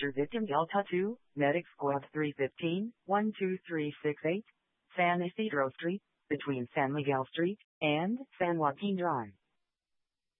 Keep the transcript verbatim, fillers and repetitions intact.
Capture Victim Delta two, Medic Squad three fifteen, one two three six eight, San Isidro Street, between San Miguel Street and San Joaquin Drive.